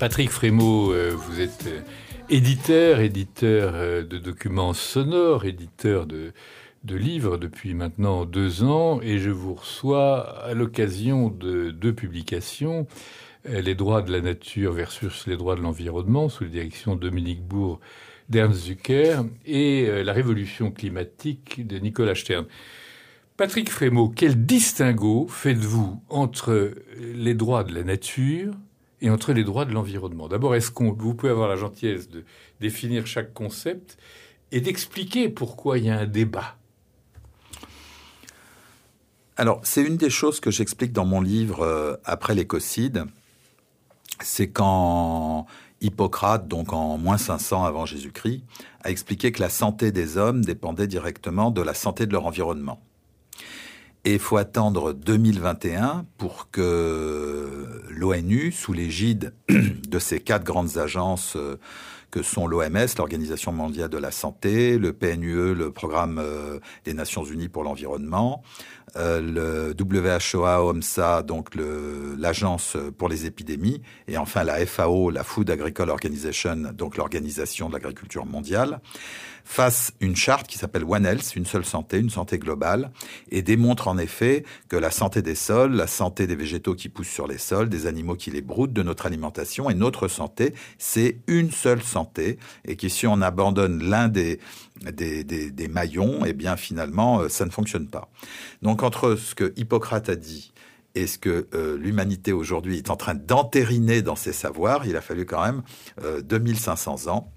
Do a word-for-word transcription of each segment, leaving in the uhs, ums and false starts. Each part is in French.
Patrick Frémaux, euh, vous êtes euh, éditeur, éditeur euh, de documents sonores, éditeur de, de livres depuis maintenant deux ans, et je vous reçois à l'occasion de deux publications, euh, Les droits de la nature versus les droits de l'environnement, sous la direction de Dominique Bourg d'Ernst Zucker, et euh, La révolution climatique de Nicolas Stern. Patrick Frémaux, quel distinguo faites-vous entre les droits de la nature et entre les droits de l'environnement? D'abord, est-ce que vous pouvez avoir la gentillesse de définir chaque concept et d'expliquer pourquoi il y a un débat? Alors, c'est une des choses que j'explique dans mon livre euh, « Après l'écocide ». C'est quand Hippocrate, donc en moins cinq cents avant Jésus-Christ, a expliqué que la santé des hommes dépendait directement de la santé de leur environnement. Et il faut attendre deux mille vingt et un pour que l'ONU, sous l'égide de ces quatre grandes agences que sont l'O M S, l'Organisation mondiale de la santé, le P N U E, le Programme des Nations unies pour l'environnement, le W H O A, OMSA, donc le, l'Agence pour les épidémies, et enfin la F A O, la Food Agriculture Organization, donc l'Organisation de l'agriculture mondiale, fasse une charte qui s'appelle One Health, une seule santé, une santé globale, et démontre en effet que la santé des sols, la santé des végétaux qui poussent sur les sols, des animaux qui les broutent, de notre alimentation et notre santé, c'est une seule santé, et que si on abandonne l'un des, des, des, des maillons, eh bien finalement, ça ne fonctionne pas. Donc entre ce que Hippocrate a dit et ce que euh, l'humanité aujourd'hui est en train d'entériner dans ses savoirs, il a fallu quand même euh, deux mille cinq cents ans.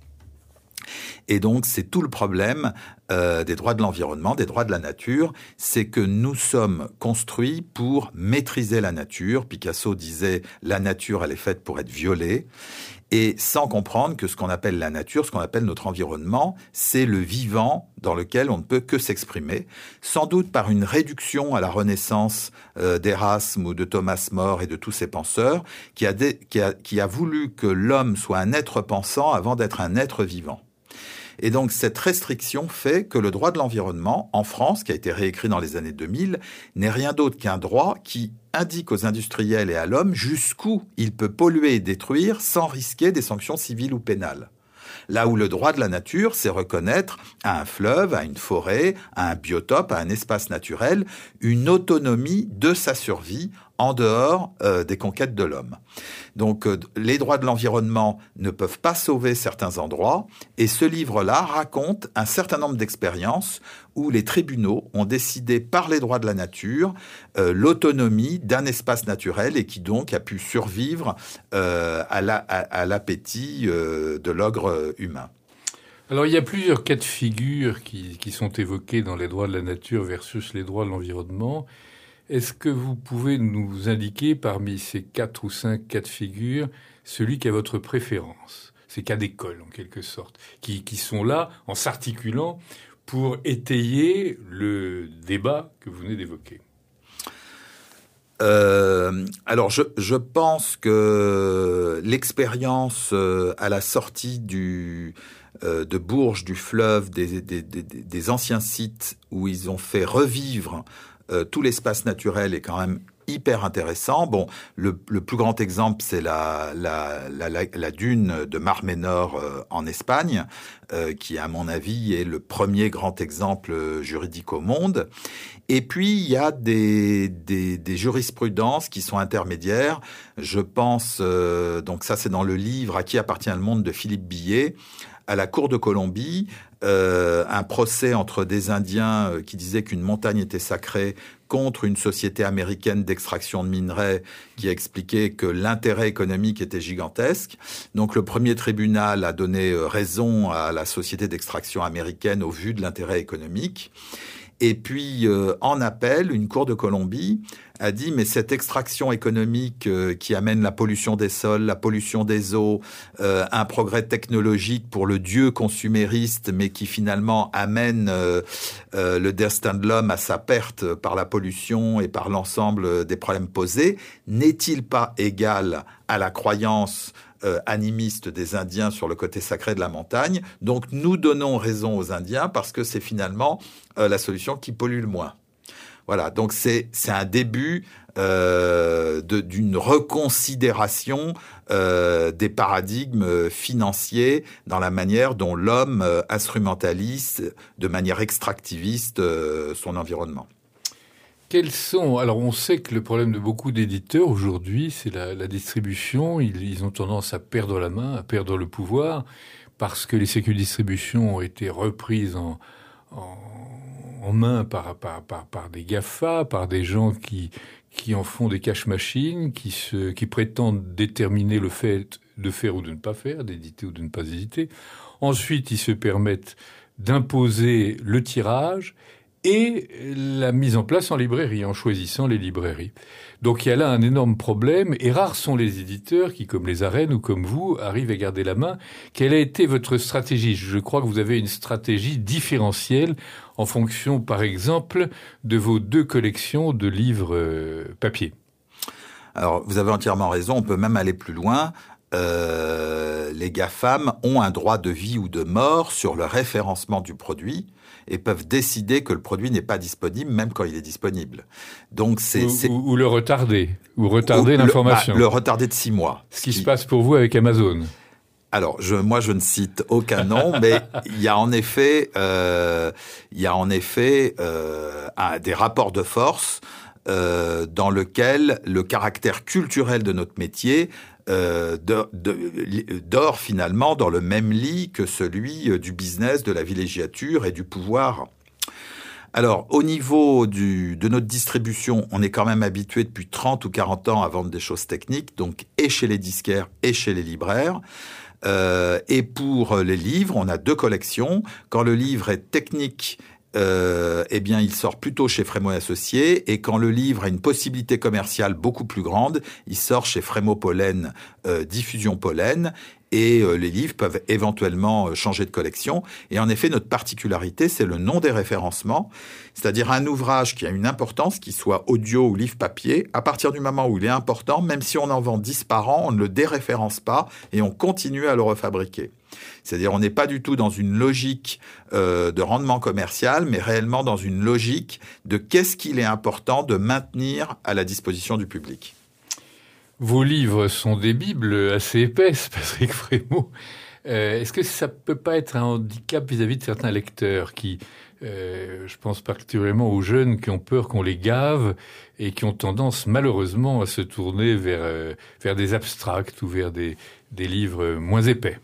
Et donc, c'est tout le problème euh, des droits de l'environnement, des droits de la nature, c'est que nous sommes construits pour maîtriser la nature. Picasso disait « la nature, elle est faite pour être violée ». Et sans comprendre que ce qu'on appelle la nature, ce qu'on appelle notre environnement, c'est le vivant dans lequel on ne peut que s'exprimer, sans doute par une réduction à la Renaissance euh, d'Erasme ou de Thomas More et de tous ces penseurs, qui a, dé, qui, a, qui a voulu que l'homme soit un être pensant avant d'être un être vivant. Et donc, cette restriction fait que le droit de l'environnement, en France, qui a été réécrit dans les années deux mille, n'est rien d'autre qu'un droit qui indique aux industriels et à l'homme jusqu'où il peut polluer et détruire sans risquer des sanctions civiles ou pénales. Là où le droit de la nature, c'est reconnaître à un fleuve, à une forêt, à un biotope, à un espace naturel, une autonomie de sa survie en dehors euh, des conquêtes de l'homme. Donc, euh, les droits de l'environnement ne peuvent pas sauver certains endroits, et ce livre-là raconte un certain nombre d'expériences où les tribunaux ont décidé par les droits de la nature euh, l'autonomie d'un espace naturel et qui donc a pu survivre euh, à, la, à, à l'appétit euh, de l'ogre humain. Alors, il y a plusieurs cas de figure qui, qui sont évoqués dans les droits de la nature versus les droits de l'environnement. Est-ce que vous pouvez nous indiquer, parmi ces quatre ou cinq cas de figure, celui qui a votre préférence? Ces cas d'école, en quelque sorte, qui, qui sont là, en s'articulant, pour étayer le débat que vous venez d'évoquer. Euh, alors, je, je pense que l'expérience euh, à la sortie du... de Bourges, du fleuve, des, des, des, des anciens sites où ils ont fait revivre euh, tout l'espace naturel est quand même hyper intéressant. Bon, le, le plus grand exemple, c'est la, la, la, la, la dune de Mar Menor euh, en Espagne, euh, qui, à mon avis, est le premier grand exemple juridique au monde. Et puis, il y a des, des, des jurisprudences qui sont intermédiaires. Je pense, euh, donc ça, c'est dans le livre « À qui appartient le monde » de Philippe Billet, à la Cour de Colombie, euh, un procès entre des Indiens euh, qui disaient qu'une montagne était sacrée contre une société américaine d'extraction de minerais qui a expliqué que l'intérêt économique était gigantesque. Donc le premier tribunal a donné raison à la société d'extraction américaine au vu de l'intérêt économique. Et puis, euh, en appel, une cour de Colombie a dit « mais cette extraction économique euh, qui amène la pollution des sols, la pollution des eaux, euh, un progrès technologique pour le dieu consumériste, mais qui finalement amène euh, euh, le destin de l'homme à sa perte par la pollution et par l'ensemble des problèmes posés, n'est-il pas égal à la croyance euh, animiste des Indiens sur le côté sacré de la montagne? Donc nous donnons raison aux Indiens parce que c'est finalement euh, la solution qui pollue le moins. » Voilà, donc c'est c'est un début euh, de, d'une reconsidération euh, des paradigmes financiers dans la manière dont l'homme euh, instrumentalise de manière extractiviste euh, son environnement. Quels sont... Alors, on sait que le problème de beaucoup d'éditeurs aujourd'hui, c'est la, la distribution. Ils, ils ont tendance à perdre la main, à perdre le pouvoir, parce que les circuits de distribution ont été reprises en, en, en main par, par, par, par des GAFA, par des gens qui, qui en font des cash machines, qui, se, qui prétendent déterminer le fait de faire ou de ne pas faire, d'éditer ou de ne pas éditer. Ensuite, ils se permettent d'imposer le tirage et la mise en place en librairie, en choisissant les librairies. Donc il y a là un énorme problème, et rares sont les éditeurs qui, comme les Arènes ou comme vous, arrivent à garder la main. Quelle a été votre stratégie ? Je crois que vous avez une stratégie différentielle en fonction, par exemple, de vos deux collections de livres euh, papier. Alors, vous avez entièrement raison, on peut même aller plus loin. Euh, les GAFAM ont un droit de vie ou de mort sur le référencement du produit et peuvent décider que le produit n'est pas disponible, même quand il est disponible. Donc c'est, ou, c'est... Ou, ou le retarder, ou retarder ou l'information. Le, bah, le retarder de six mois. Ce qui, qui se passe pour vous avec Amazon. Alors, je, moi, je ne cite aucun nom, mais il y a en effet, euh, il y a en effet euh, un, des rapports de force euh, dans lequel le caractère culturel de notre métier Euh, de, de, dort finalement dans le même lit que celui du business, de la villégiature et du pouvoir. Alors, au niveau du, de notre distribution, on est quand même habitué depuis trente ou quarante ans à vendre des choses techniques, donc et chez les disquaires et chez les libraires. Euh, et pour les livres, on a deux collections. Quand le livre est technique, Euh, eh bien, il sort plutôt chez Frémaux et Associés, et quand le livre a une possibilité commerciale beaucoup plus grande, il sort chez Frémaux Pollen, euh, Diffusion Pollen, et euh, les livres peuvent éventuellement euh, changer de collection. Et en effet, notre particularité, c'est le nom des référencements, c'est-à-dire un ouvrage qui a une importance, qu'il soit audio ou livre papier, à partir du moment où il est important, même si on en vend dix par an, on ne le déréférence pas et on continue à le refabriquer. C'est-à-dire on n'est pas du tout dans une logique euh, de rendement commercial, mais réellement dans une logique de qu'est-ce qu'il est important de maintenir à la disposition du public. Vos livres sont des bibles assez épaisses, Patrick Frémaux. Euh, est-ce que ça peut pas être un handicap vis-à-vis de certains lecteurs qui, euh, je pense particulièrement aux jeunes qui ont peur qu'on les gave et qui ont tendance malheureusement à se tourner vers, euh, vers des abstracts ou vers des, des livres moins épais?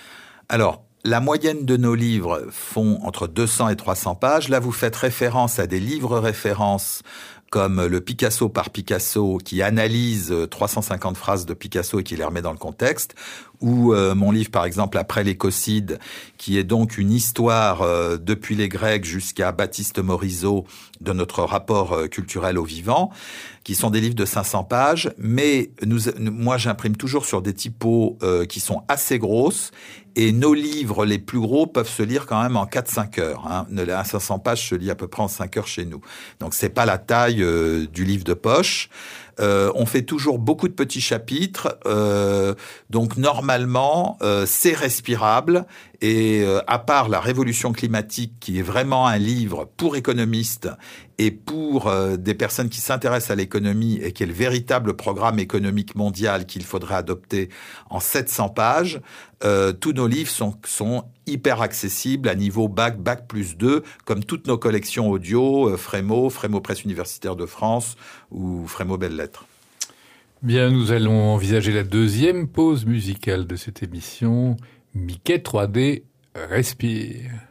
Alors, la moyenne de nos livres font entre deux cents et trois cents pages. Là, vous faites référence à des livres références comme le Picasso par Picasso, qui analyse trois cent cinquante phrases de Picasso et qui les remet dans le contexte, ou euh, mon livre, par exemple, Après l'écocide, qui est donc une histoire euh, depuis les Grecs jusqu'à Baptiste Morisot de notre rapport euh, culturel au vivant, qui sont des livres de cinq cents pages, mais nous, moi, j'imprime toujours sur des typos euh, qui sont assez grosses, et nos livres les plus gros peuvent se lire quand même en quatre à cinq heures. Hein. Un cinq cents pages se lit à peu près en cinq heures chez nous. Donc, c'est pas la taille euh, du livre de poche. Euh, on fait toujours beaucoup de petits chapitres, euh, donc normalement euh, c'est respirable, et euh, à part la révolution climatique qui est vraiment un livre pour économistes et pour euh, des personnes qui s'intéressent à l'économie et qui est le véritable programme économique mondial qu'il faudrait adopter en sept cents pages, euh, tous nos livres sont, sont hyper accessibles à niveau bac, bac plus deux, comme toutes nos collections audio, euh, Frémaux, Frémaux Presse Universitaire de France ou Frémaux Belles Lettres. Bien, nous allons envisager la deuxième pause musicale de cette émission. Mickey trois D, respire.